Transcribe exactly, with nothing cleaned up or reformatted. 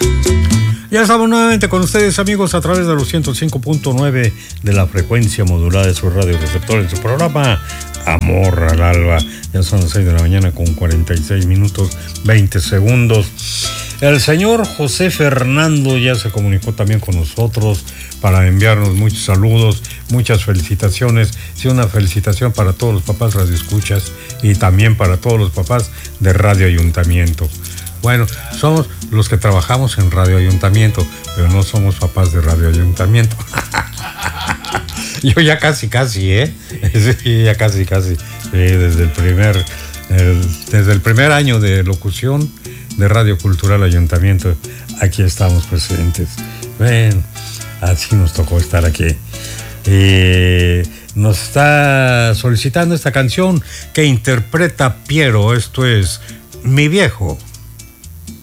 Ya estamos nuevamente con ustedes, amigos, a través de los ciento cinco punto nueve de la frecuencia modulada de su radio receptor en su programa Amor al Alba. Ya son las seis de la mañana con cuarenta y seis minutos veinte segundos. El señor José Fernando ya se comunicó también con nosotros para enviarnos muchos saludos, muchas felicitaciones. Sí, una felicitación para todos los papás radioescuchas y también para todos los papás de Radio Ayuntamiento. Bueno, somos los que trabajamos en Radio Ayuntamiento, pero no somos papás de Radio Ayuntamiento. Yo ya casi, casi, ¿eh? Sí, ya casi, casi. Sí, desde el primer, el, desde el primer año de locución de Radio Cultural Ayuntamiento, aquí estamos presentes. Ven, así nos tocó estar aquí. Eh, nos está solicitando esta canción que interpreta Piero. Esto es Mi Viejo.